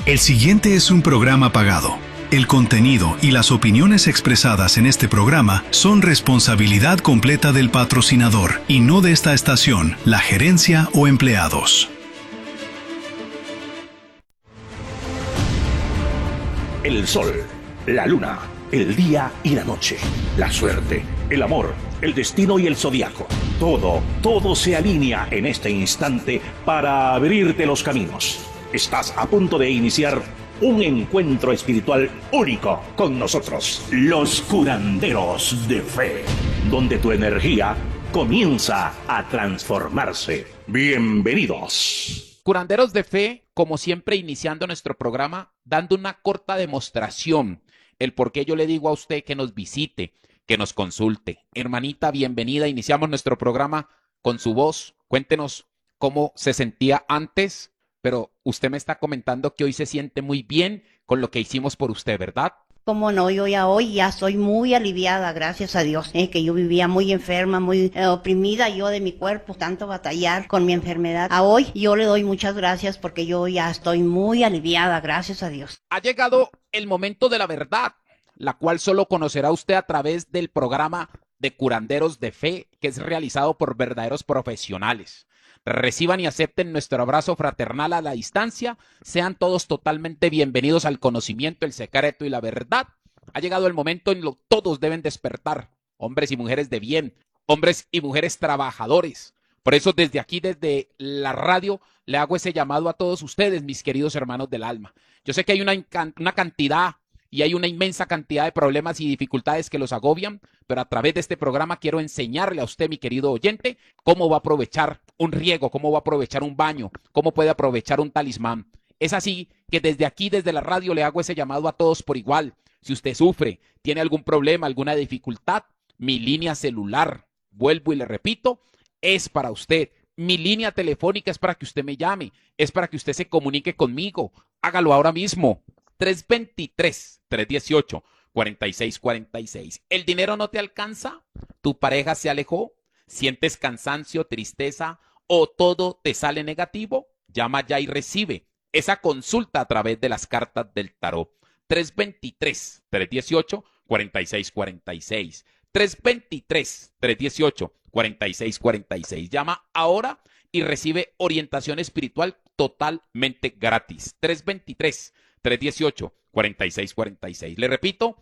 El siguiente es un programa pagado. El contenido y las opiniones expresadas en este programa son responsabilidad completa del patrocinador y no de esta estación, la gerencia o empleados. El sol, la luna, el día y la noche, la suerte, el amor, el destino y el zodiaco. Todo se alinea en este instante para abrirte los caminos. Estás a punto de iniciar un encuentro espiritual único con nosotros, los curanderos de fe, donde tu energía comienza a transformarse. Bienvenidos. Curanderos de fe, como siempre, iniciando nuestro programa, dando una corta demostración, el por qué yo le digo a usted que nos visite, que nos consulte. Hermanita, bienvenida. Iniciamos nuestro programa con su voz. Cuéntenos cómo se sentía antes, pero usted me está comentando que hoy se siente muy bien con lo que hicimos por usted, ¿verdad? Como no, yo ya hoy ya soy muy aliviada, gracias a Dios, que yo vivía muy enferma, muy oprimida yo de mi cuerpo, tanto batallar con mi enfermedad. A hoy yo le doy muchas gracias porque yo ya estoy muy aliviada, gracias a Dios. Ha llegado el momento de la verdad, la cual solo conocerá usted a través del programa de Curanderos de Fe, que es realizado por verdaderos profesionales. Reciban y acepten nuestro abrazo fraternal a la distancia. Sean todos totalmente bienvenidos al conocimiento, el secreto y la verdad. Ha llegado el momento en lo que todos deben despertar, hombres y mujeres de bien, hombres y mujeres trabajadores. Por eso desde aquí, desde la radio, le hago ese llamado a todos ustedes, mis queridos hermanos del alma. Yo sé que hay una cantidad y hay una inmensa cantidad de problemas y dificultades que los agobian, pero a través de este programa quiero enseñarle a usted, mi querido oyente, cómo va a aprovechar un riego, cómo va a aprovechar un baño, cómo puede aprovechar un talismán. Es así que desde aquí, desde la radio, le hago ese llamado a todos por igual. Si usted sufre, tiene algún problema, alguna dificultad, mi línea celular, vuelvo y le repito, es para usted. Mi línea telefónica es para que usted me llame, es para que usted se comunique conmigo. Hágalo ahora mismo. 323-318-4646. ¿El dinero no te alcanza? ¿Tu pareja se alejó? ¿Sientes cansancio, tristeza o todo te sale negativo? Llama ya y recibe esa consulta a través de las cartas del tarot. 323-318-4646. 323-318-4646. Llama ahora y recibe orientación espiritual totalmente gratis. 323-318-4646. Le repito,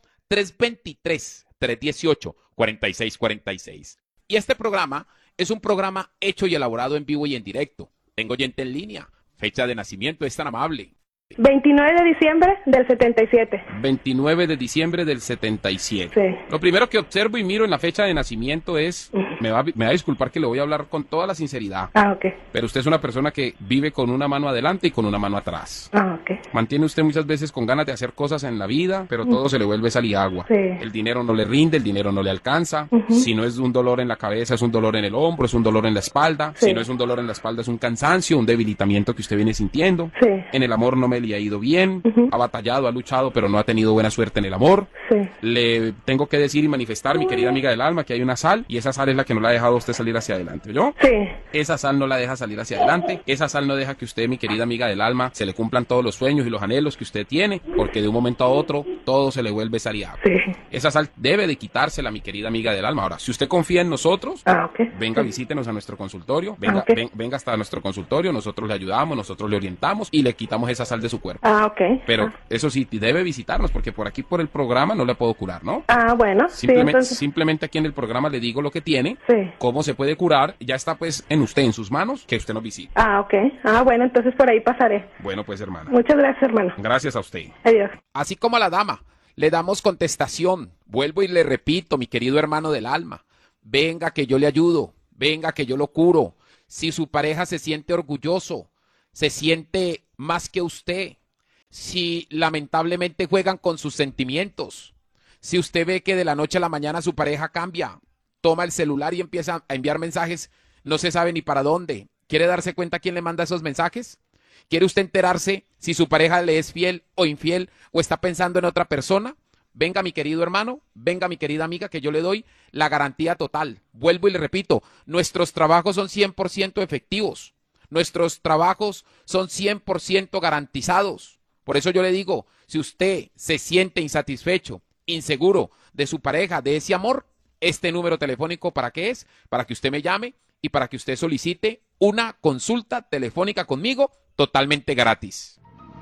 323-318-4646. Y este programa es un programa hecho y elaborado en vivo y en directo. Tengo oyente en línea. Fecha de nacimiento, es tan amable. 29 de diciembre del 77. 29 de diciembre del 77. Sí. Lo primero que observo y miro en la fecha de nacimiento es, me va a disculpar que le voy a hablar con toda la sinceridad, Ok. pero usted es una persona que vive con una mano adelante y con una mano atrás. Ok. Mantiene usted muchas veces con ganas de hacer cosas en la vida, pero todo se le vuelve sal y agua. Sí. El dinero no le rinde, el dinero no le alcanza. Si no es un dolor en la cabeza, es un dolor en el hombro, es un dolor en la espalda. Sí. Si no es un dolor en la espalda, es un cansancio, un debilitamiento que usted viene sintiendo. Sí. En el amor no me le ha ido bien, ha batallado, ha luchado, pero no ha tenido buena suerte en el amor. Sí. Le tengo que decir y manifestar, mi querida amiga del alma, que hay una sal, y esa sal es la que no la ha dejado a usted salir hacia adelante, ¿oyó? Sí. Esa sal no la deja salir hacia adelante, esa sal no deja que usted, mi querida amiga del alma, se le cumplan todos los sueños y los anhelos que usted tiene, porque de un momento a otro todo se le vuelve sal y agua. Sí. Esa sal debe de quitársela, mi querida amiga del alma. Ahora, si usted confía en nosotros, Ok. venga, visítenos a nuestro consultorio, venga, Ok. venga hasta nuestro consultorio, nosotros le ayudamos, nosotros le orientamos y le quitamos esa sal de su cuerpo. Ok. Pero eso sí, debe visitarnos, porque por aquí, por el programa, no le puedo curar, ¿no? Bueno. Simplemente, Sí, entonces. simplemente aquí en el programa le digo lo que tiene, Sí. cómo se puede curar, ya está pues en usted, en sus manos, que usted nos visite. Ok. Bueno, entonces por ahí pasaré. Bueno, pues hermana, Muchas gracias, hermano. gracias a usted. Adiós. Así como a la dama, le damos contestación. Vuelvo y le repito, mi querido hermano del alma, venga que yo le ayudo, venga que yo lo curo. Si su pareja se siente orgulloso, se siente más que usted, si lamentablemente juegan con sus sentimientos, si usted ve que de la noche a la mañana su pareja cambia, toma el celular y empieza a enviar mensajes, no se sabe ni para dónde. ¿Quiere darse cuenta quién le manda esos mensajes? ¿Quiere usted enterarse si su pareja le es fiel o infiel o está pensando en otra persona? Venga, mi querido hermano, venga, mi querida amiga, que yo le doy la garantía total. Vuelvo y le repito, nuestros trabajos son 100% efectivos. Nuestros trabajos son 100% garantizados. Por eso yo le digo, si usted se siente insatisfecho, inseguro de su pareja, de ese amor, este número telefónico, ¿para qué es? Para que usted me llame y para que usted solicite una consulta telefónica conmigo totalmente gratis.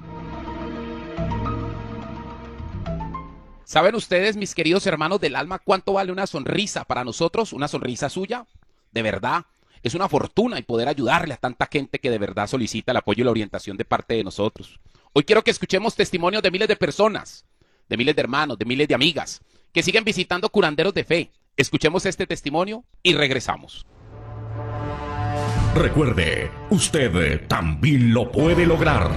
¿Saben ustedes, mis queridos hermanos del alma, cuánto vale una sonrisa para nosotros? Una sonrisa suya, de verdad. Es una fortuna y poder ayudarle a tanta gente que de verdad solicita el apoyo y la orientación de parte de nosotros. Hoy quiero que escuchemos testimonios de miles de personas, de miles de hermanos, de miles de amigas, que siguen visitando curanderos de fe. Escuchemos este testimonio y regresamos. Recuerde, usted también lo puede lograr.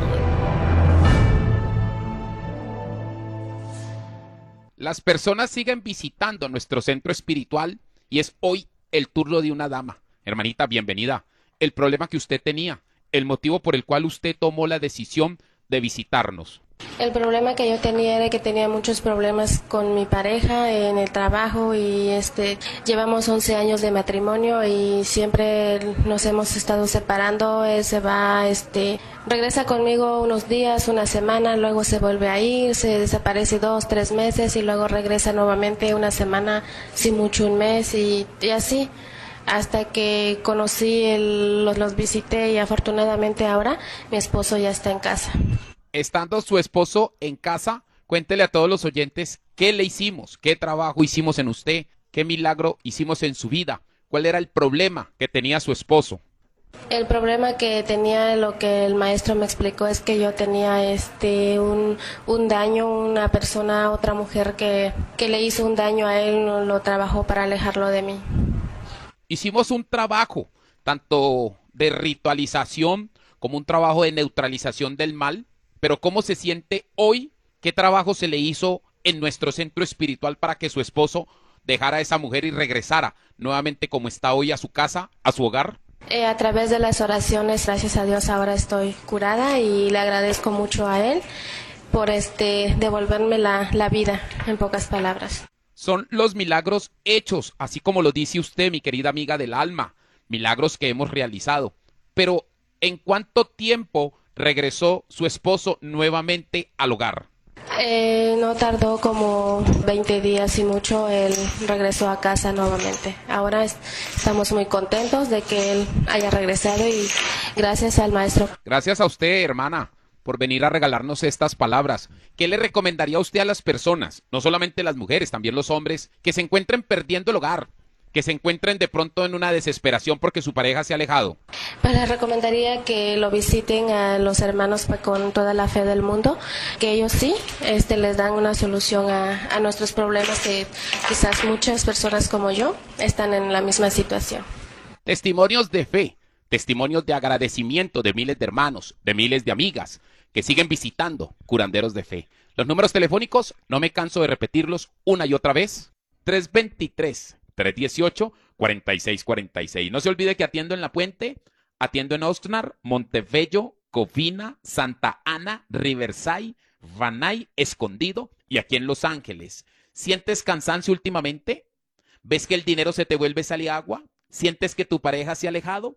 Las personas siguen visitando nuestro centro espiritual y es hoy el turno de una dama. Hermanita, bienvenida. El problema que usted tenía, el motivo por el cual usted tomó la decisión de visitarnos. El problema que yo tenía era que tenía muchos problemas con mi pareja en el trabajo y llevamos 11 años de matrimonio y siempre nos hemos estado separando. Él se va, regresa conmigo unos días, una semana, luego se vuelve a ir, se desaparece 2, 3 meses y luego regresa nuevamente una semana, si mucho un mes y así. Hasta que conocí, los visité y afortunadamente ahora mi esposo ya está en casa. Estando su esposo en casa, cuéntele a todos los oyentes qué le hicimos, qué trabajo hicimos en usted, qué milagro hicimos en su vida, cuál era el problema que tenía su esposo. El problema que tenía, lo que el maestro me explicó, es que yo tenía un daño, una persona, otra mujer que le hizo un daño a él, lo trabajó para alejarlo de mí. Hicimos un trabajo, tanto de ritualización como un trabajo de neutralización del mal. Pero ¿cómo se siente hoy? ¿Qué trabajo se le hizo en nuestro centro espiritual para que su esposo dejara a esa mujer y regresara nuevamente como está hoy a su casa, a su hogar? A través de las oraciones, gracias a Dios, ahora estoy curada y le agradezco mucho a él por devolverme la vida, en pocas palabras. Son los milagros hechos, así como lo dice usted, mi querida amiga del alma, milagros que hemos realizado. Pero, ¿en cuánto tiempo regresó su esposo nuevamente al hogar? No tardó como 20 días y mucho, él regresó a casa nuevamente. Ahora estamos muy contentos de que él haya regresado y gracias al maestro. Gracias a usted, hermana, por venir a regalarnos estas palabras. ¿Qué le recomendaría usted a las personas, no solamente las mujeres, también los hombres, que se encuentren perdiendo el hogar, que se encuentren de pronto en una desesperación porque su pareja se ha alejado? Pues les recomendaría que lo visiten a los hermanos con toda la fe del mundo, que ellos sí les dan una solución a nuestros problemas, que quizás muchas personas como yo están en la misma situación. Testimonios de fe, testimonios de agradecimiento de miles de hermanos, de miles de amigas que siguen visitando curanderos de fe. Los números telefónicos, no me canso de repetirlos una y otra vez: 323-318-4646. No se olvide que atiendo en La Puente, atiendo en Oxnard, Montebello, Covina, Santa Ana, Riverside, Van Nuys, Escondido y aquí en Los Ángeles. ¿Sientes cansancio últimamente? ¿Ves que el dinero se te vuelve sal y agua? ¿Sientes que tu pareja se ha alejado?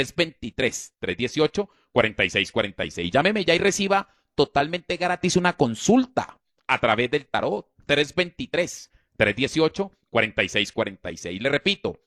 323-318-4646. Llámeme ya y reciba totalmente gratis una consulta a través del tarot. 323-318-4646. Le repito,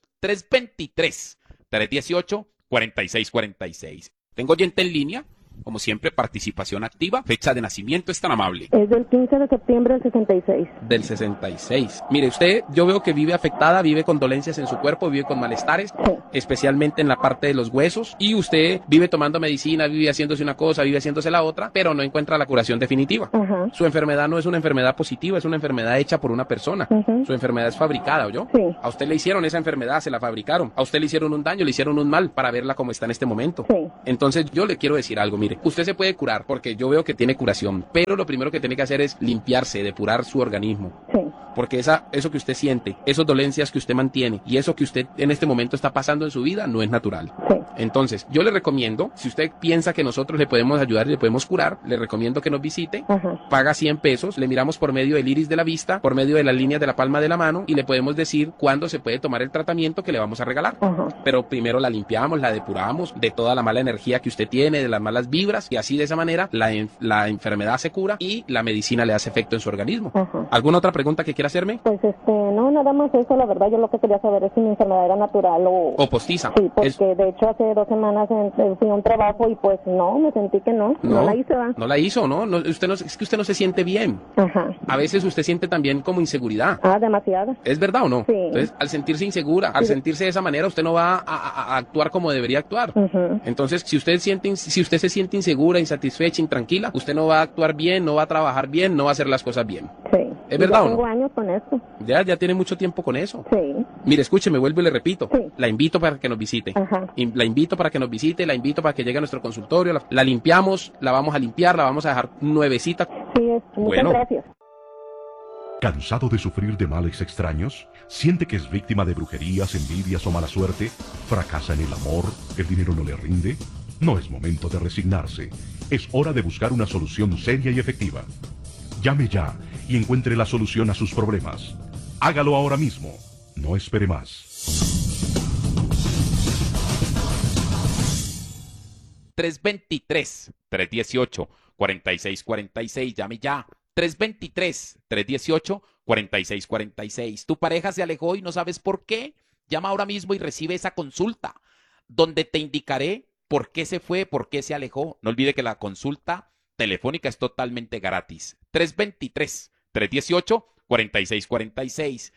323-318-4646. Tengo oyente en línea, como siempre, participación activa. Fecha de nacimiento, es tan amable. Es del 15 de septiembre del 66. Del 66. Mire, usted, yo veo que vive afectada, vive con dolencias en su cuerpo, vive con malestares, Sí. especialmente en la parte de los huesos, y usted vive tomando medicina, vive haciéndose una cosa, vive haciéndose la otra, pero no encuentra la curación definitiva. Ajá. Su enfermedad no es una enfermedad positiva, es una enfermedad hecha por una persona. Ujú. Su enfermedad es fabricada, ¿oyó? Sí. A usted le hicieron esa enfermedad, se la fabricaron. A usted le hicieron un daño, le hicieron un mal para verla como está en este momento. Sí. Entonces yo le quiero decir algo, mire, usted se puede curar porque yo veo que tiene curación, pero lo primero que tiene que hacer es limpiarse, depurar su organismo. Sí. porque eso que usted siente, esas dolencias que usted mantiene y eso que usted en este momento está pasando en su vida no es natural. Sí. Entonces, yo le recomiendo, si usted piensa que nosotros le podemos ayudar y le podemos curar, le recomiendo que nos visite, paga 100 pesos, le miramos por medio del iris de la vista, por medio de las líneas de la palma de la mano y le podemos decir cuándo se puede tomar el tratamiento que le vamos a regalar. Pero primero la limpiamos, la depuramos de toda la mala energía que usted tiene, de las malas vibras, y así de esa manera la enfermedad se cura y la medicina le hace efecto en su organismo. ¿Alguna otra pregunta que quiera hacerme? Pues no, nada más eso, la verdad yo lo que quería saber es si mi enfermedad era natural o postiza. Sí, porque de hecho hace 2 semanas fui a un trabajo y pues no, me sentí que no la hice, ¿va? No la hizo, ¿no? Es que usted no se siente bien. A veces usted siente también como inseguridad. Demasiada. ¿Es verdad o no? Sí. Entonces, al sentirse insegura, al sentirse de esa manera, usted no va a actuar como debería actuar. Entonces, si usted se siente insegura, insatisfecha, intranquila, usted no va a actuar bien, no va a trabajar bien, no va a hacer las cosas bien. Sí. ¿Es verdad o no? Tengo años con esto. Ya tiene mucho tiempo con eso. Sí. Mire, escúcheme, vuelvo y le repito. Sí. La invito para que nos visite. La invito para que nos visite, la invito para que llegue a nuestro consultorio. La limpiamos, la vamos a limpiar, la vamos a dejar nuevecita. Sí, muchas gracias. ¿Cansado de sufrir de males extraños? ¿Siente que es víctima de brujerías, envidias o mala suerte? ¿Fracasa en el amor? ¿El dinero no le rinde? No es momento de resignarse. Es hora de buscar una solución seria y efectiva. Llame ya y encuentre la solución a sus problemas. Hágalo ahora mismo. No espere más. 323-318-4646. Llame ya. 323-318-4646. Tu pareja se alejó y no sabes por qué. Llama ahora mismo y recibe esa consulta, donde te indicaré por qué se fue, por qué se alejó. No olvide que la consulta telefónica es totalmente gratis. 323-318-4646.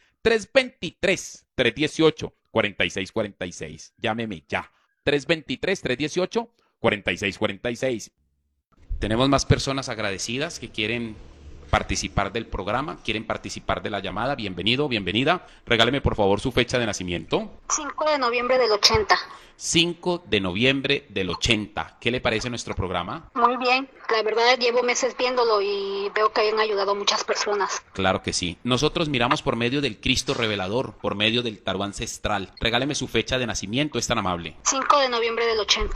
323-318-4646. Llámeme ya. 323-318-4646. Tenemos más personas agradecidas que quieren participar del programa, quieren participar de la llamada. Bienvenido, bienvenida. Regáleme por favor su fecha de nacimiento. 5 de noviembre del 80. 5 de noviembre del 80. ¿Qué le parece nuestro programa? Muy bien, la verdad llevo meses viéndolo y veo que hayan ayudado a muchas personas. Claro que sí. Nosotros miramos por medio del Cristo revelador, por medio del tarot ancestral. Regáleme su fecha de nacimiento, es tan amable. 5 de noviembre del 80.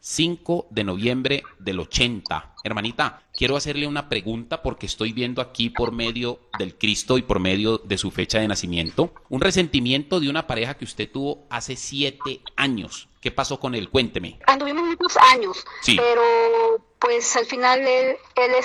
5 de noviembre del 80. Hermanita, quiero hacerle una pregunta porque estoy viendo aquí por medio del Cristo y por medio de su fecha de nacimiento un resentimiento de una pareja que usted tuvo hace 7 años. ¿Qué pasó con él? Cuénteme. Anduvimos muchos años, sí, pero pues al final él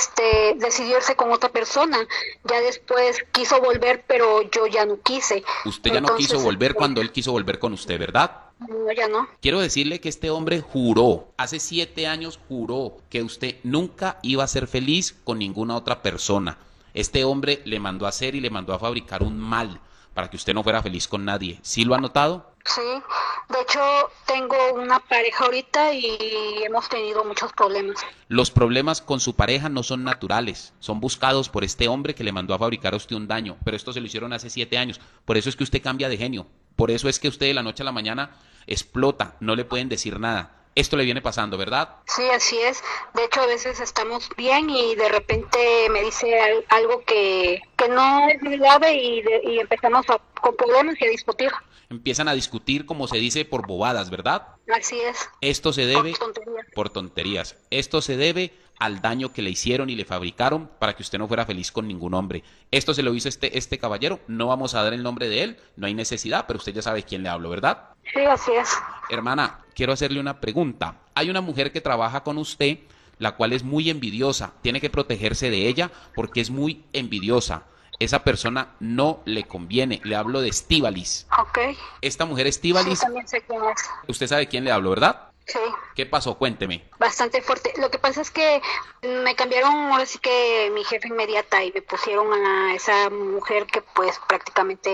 decidió irse con otra persona. Ya después quiso volver, pero yo ya no quise. Usted ya no quiso volver cuando él quiso volver con usted, ¿verdad? No, ya no. Quiero decirle que este hombre juró, hace 7 años juró que usted nunca iba a ser feliz con ninguna otra persona. Este hombre le mandó a hacer y le mandó a fabricar un mal para que usted no fuera feliz con nadie. ¿Sí lo ha notado? Sí, de hecho tengo una pareja ahorita y hemos tenido muchos problemas. Los problemas con su pareja no son naturales, son buscados por este hombre que le mandó a fabricar a usted un daño, pero esto se lo hicieron hace 7 años, por eso es que usted cambia de genio, por eso es que usted de la noche a la mañana explota, no le pueden decir nada. Esto le viene pasando, ¿verdad? Sí, así es. De hecho, a veces estamos bien y de repente me dice algo que no es muy grave y empezamos con problemas y a discutir. Empiezan a discutir, como se dice, por bobadas, ¿verdad? Así es. Esto se debe por tonterías. Esto se debe al daño que le hicieron y le fabricaron para que usted no fuera feliz con ningún hombre. Esto se lo hizo este caballero. No vamos a dar el nombre de él, no hay necesidad, pero usted ya sabe quién le hablo, ¿verdad? Sí, así es. Hermana, quiero hacerle una pregunta. Hay una mujer que trabaja con usted, la cual es muy envidiosa. Tiene que protegerse de ella porque es muy envidiosa. Esa persona no le conviene. Le hablo de Estíbalis. Ok. Esta mujer Estíbalis. Sí, también sé quién es. Usted sabe quién le hablo, ¿verdad? Sí. ¿Qué pasó? Cuénteme. Bastante fuerte. Lo que pasa es que me cambiaron, ahora sí que mi jefe inmediata y me pusieron a esa mujer que pues prácticamente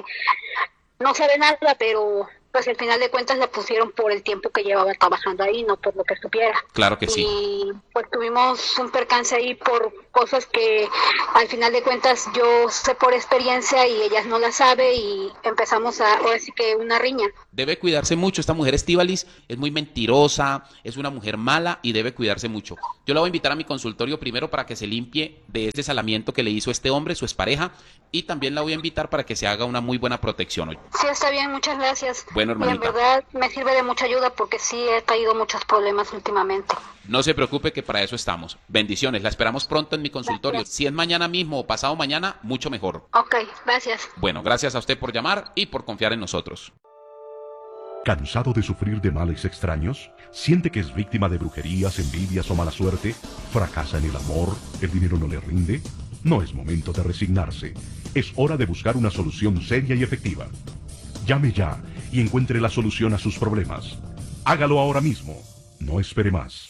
no sabe nada, pero pues al final de cuentas la pusieron por el tiempo que llevaba trabajando ahí, no por lo que supiera. Claro que sí. Y pues tuvimos un percance ahí por cosas que al final de cuentas yo sé por experiencia y ellas no la saben y empezamos ahora sí que una riña. Debe cuidarse mucho. Esta mujer Estíbalis es muy mentirosa, es una mujer mala y debe cuidarse mucho. Yo la voy a invitar a mi consultorio primero para que se limpie de este salamiento que le hizo este hombre, su expareja, y también la voy a invitar para que se haga una muy buena protección hoy. Sí, está bien, muchas gracias. Bueno, hermanita. Y en verdad me sirve de mucha ayuda porque sí he tenido muchos problemas últimamente. No se preocupe que para eso estamos. Bendiciones, la esperamos pronto en mi consultorio. Gracias. Si es mañana mismo o pasado mañana, mucho mejor. Ok, gracias. Bueno, gracias a usted por llamar y por confiar en nosotros. ¿Cansado de sufrir de males extraños? ¿Siente que es víctima de brujerías, envidias o mala suerte? ¿Fracasa en el amor? ¿El dinero no le rinde? No es momento de resignarse. Es hora de buscar una solución seria y efectiva. Llame ya y encuentre la solución a sus problemas. Hágalo ahora mismo. No espere más.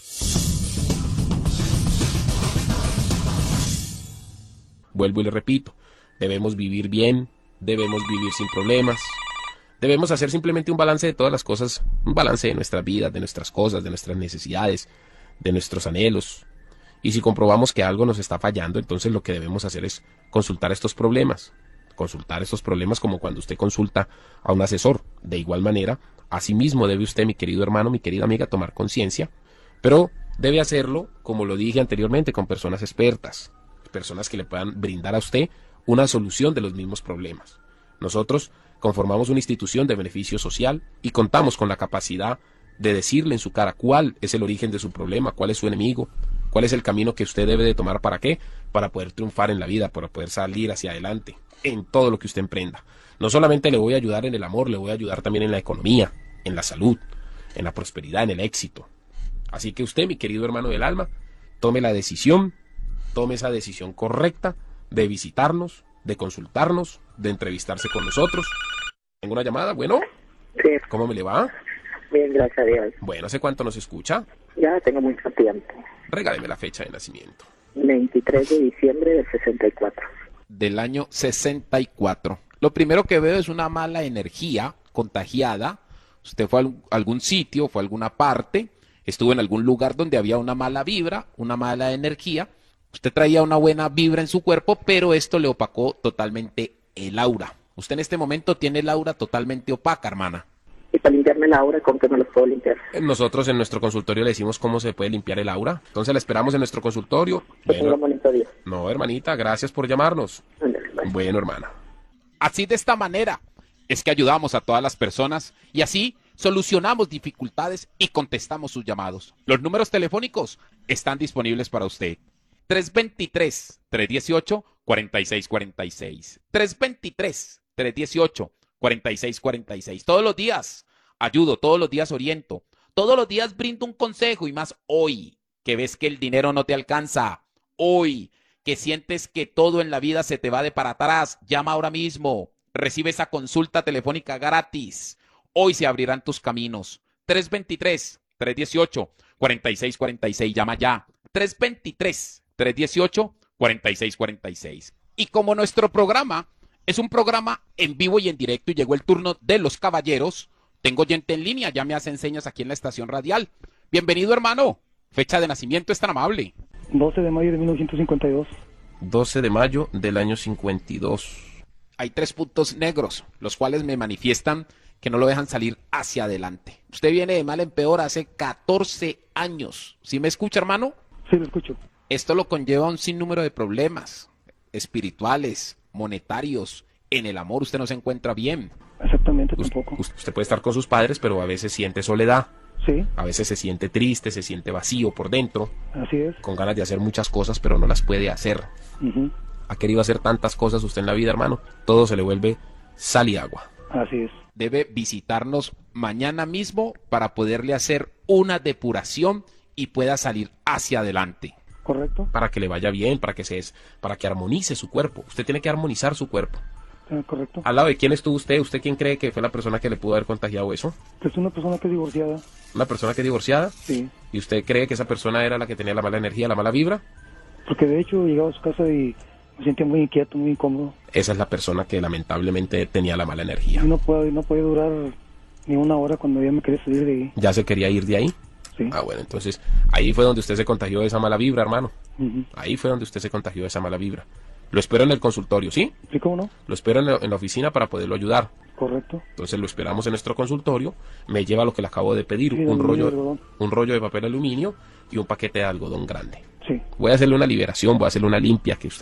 Vuelvo y le repito, debemos vivir bien, debemos vivir sin problemas, debemos hacer simplemente un balance de todas las cosas, un balance de nuestras vidas, de nuestras cosas, de nuestras necesidades, de nuestros anhelos. Y si comprobamos que algo nos está fallando, entonces lo que debemos hacer es consultar estos problemas como cuando usted consulta a un asesor. De igual manera, asimismo debe usted, mi querido hermano, mi querida amiga, tomar conciencia, pero debe hacerlo, como lo dije anteriormente, con personas expertas, personas que le puedan brindar a usted una solución de los mismos problemas. Nosotros conformamos una institución de beneficio social y contamos con la capacidad de decirle en su cara cuál es el origen de su problema, cuál es su enemigo, cuál es el camino que usted debe de tomar para qué, para poder triunfar en la vida, para poder salir hacia adelante en todo lo que usted emprenda. No solamente le voy a ayudar en el amor, le voy a ayudar también en la economía, en la salud, en la prosperidad, en el éxito. Así que usted, mi querido hermano del alma, tome esa decisión correcta de visitarnos, de consultarnos, de entrevistarse con nosotros. ¿Tengo una llamada? Bueno, sí. ¿Cómo me le va? Bien, gracias a Dios. Bueno, ¿hace cuánto nos escucha? Ya tengo mucho tiempo. Regáleme la fecha de nacimiento. 23 de diciembre del 64. Del año 64. Lo primero que veo es una mala energía contagiada. Usted fue a algún sitio, fue a alguna parte, estuvo en algún lugar donde había una mala vibra, una mala energía. Usted traía una buena vibra en su cuerpo, pero esto le opacó totalmente el aura. Usted en este momento tiene el aura totalmente opaca, hermana. Y para limpiarme el aura, ¿con qué me los puedo limpiar? Nosotros en nuestro consultorio le decimos cómo se puede limpiar el aura. Entonces la esperamos en nuestro consultorio. Bueno, bonito día. No, hermanita, gracias por llamarnos. Bueno, hermana. Así de esta manera es que ayudamos a todas las personas y así solucionamos dificultades y contestamos sus llamados. Los números telefónicos están disponibles para usted. 323-318-4646. 323-318-4646. Todos los días ayudo, todos los días oriento, todos los días brindo un consejo y más hoy, que ves que el dinero no te alcanza. Hoy, que sientes que todo en la vida se te va de para atrás. Llama ahora mismo. Recibe esa consulta telefónica gratis. Hoy se abrirán tus caminos. 323-318-4646. Llama ya. 323-318-4646. Y como nuestro programa es un programa en vivo y en directo y llegó el turno de los caballeros, tengo gente en línea, ya me hacen señas aquí en la estación radial. Bienvenido, hermano. Fecha de nacimiento es tan amable. 12 de mayo de 1952. 12 de mayo del año 52. Hay 3 puntos negros, los cuales me manifiestan que no lo dejan salir hacia adelante. Usted viene de mal en peor hace 14 años. ¿Sí me escucha, hermano? Sí, lo escucho. Esto lo conlleva a un sinnúmero de problemas espirituales, monetarios. En el amor usted no se encuentra bien. Exactamente, tampoco. Usted puede estar con sus padres, pero a veces siente soledad. Sí. A veces se siente triste, se siente vacío por dentro. Así es. Con ganas de hacer muchas cosas, pero no las puede hacer. Ha querido hacer tantas cosas usted en la vida, hermano. Todo se le vuelve sal y agua. Así es. Debe visitarnos mañana mismo para poderle hacer una depuración y pueda salir hacia adelante. Correcto. Para que le vaya bien, para que armonice su cuerpo. Usted tiene que armonizar su cuerpo. Correcto. ¿Al lado de quién estuvo usted? ¿Usted quién cree que fue la persona que le pudo haber contagiado eso? Es una persona que es divorciada. ¿Una persona que es divorciada? Sí. ¿Y usted cree que esa persona era la que tenía la mala energía, la mala vibra? Porque de hecho llegaba a su casa y me sentía muy inquieto, muy incómodo. Esa es la persona que lamentablemente tenía la mala energía. Y no podía durar ni una hora cuando ya me quería salir de ahí. ¿Ya se quería ir de ahí? Sí. Ah, bueno, entonces ahí fue donde usted se contagió de esa mala vibra, hermano. Ahí fue donde usted se contagió de esa mala vibra. Lo espero en el consultorio, ¿sí? Sí, ¿cómo no? Lo espero en la oficina para poderlo ayudar. Correcto. Entonces lo esperamos en nuestro consultorio. Me lleva lo que le acabo de pedir, Sí, un rollo de papel aluminio y un paquete de algodoncrán grande. Sí. Voy a hacerle una liberación, voy a hacerle una limpia, que usted